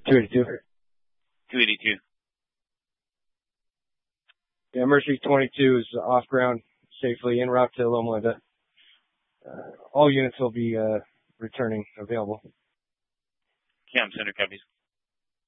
282. 282. Yeah, Mercury 22 is off ground safely en route to Loma Linda. All units will be returning available. Cam Center copies.